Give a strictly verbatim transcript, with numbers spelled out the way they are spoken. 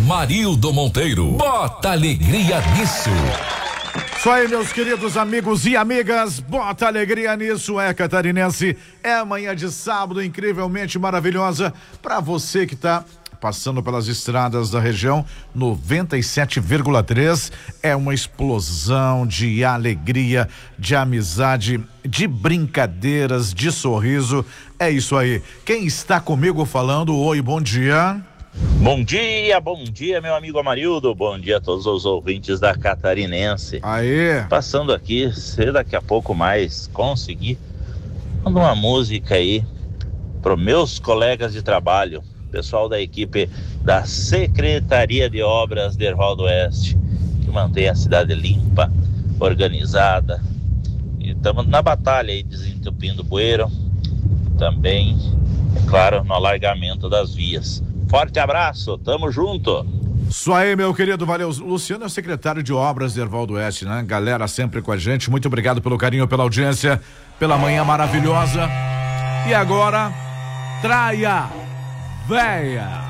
Marildo Monteiro. Bota alegria nisso. Isso aí, meus queridos amigos e amigas, bota alegria nisso, é catarinense, é manhã de sábado incrivelmente maravilhosa para você que tá passando pelas estradas da região. Noventa e sete vírgula três é uma explosão de alegria, de amizade, de brincadeiras, de sorriso, é isso aí. Quem está comigo falando, oi, bom dia. Bom dia, bom dia, meu amigo Amarildo, bom dia a todos os ouvintes da Catarinense. Aê! Passando aqui, se daqui a pouco mais conseguir, manda uma música aí para meus colegas de trabalho, pessoal da equipe da Secretaria de Obras de Erval do Oeste, que mantém a cidade limpa, organizada, e estamos na batalha aí, desentupindo bueiro, também, é claro, no alargamento das vias. Forte abraço, tamo junto. Isso aí, meu querido, valeu. Luciano é o secretário de Obras de Erval do Oeste, né? Galera sempre com a gente, muito obrigado pelo carinho, pela audiência, pela manhã maravilhosa. E agora, Traia Véia.